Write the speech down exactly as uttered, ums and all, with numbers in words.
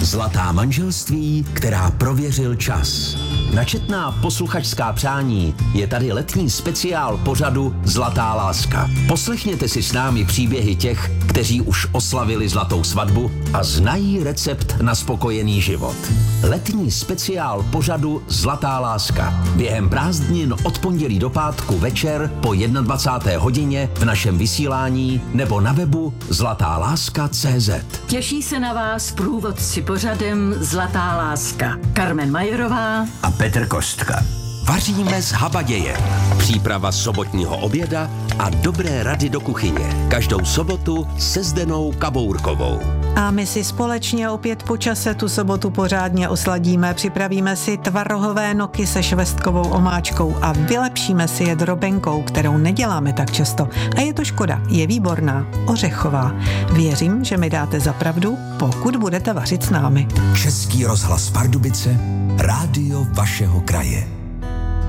Zlatá manželství, která prověřil čas. Na četná posluchačská přání je tady letní speciál pořadu Zlatá láska. Poslechněte si s námi příběhy těch, kteří už oslavili zlatou svatbu a znají recept na spokojený život. Letní speciál pořadu Zlatá láska. Během prázdnin od pondělí do pátku večer po dvacáté jedné hodině v našem vysílání nebo na webu zlatá láska tečka cé zet. Těší se na vás průvodci pořadem Zlatá láska. Carmen Majerová A Petr Kostka. Vaříme z habaděje. Příprava sobotního oběda a dobré rady do kuchyně. Každou sobotu se Zdenou Kabourkovou. A my si společně opět po čase tu sobotu pořádně osladíme, připravíme si tvarohové noky se švestkovou omáčkou a vylepšíme si je drobenkou, kterou neděláme tak často. A je to škoda, je výborná, ořechová. Věřím, že mi dáte za pravdu, pokud budete vařit s námi. Český rozhlas Pardubice, rádio vašeho kraje.